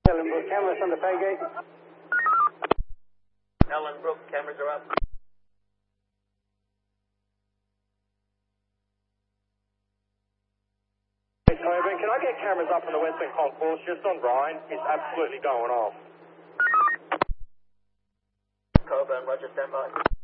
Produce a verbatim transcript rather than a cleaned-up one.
Ellenbrook, cameras on the pay gate. Ellenbrook, cameras are up. Coburn, can I get cameras up on the Western Concourse just on Ryan? It's absolutely going off. Coburn, Roger, stand by.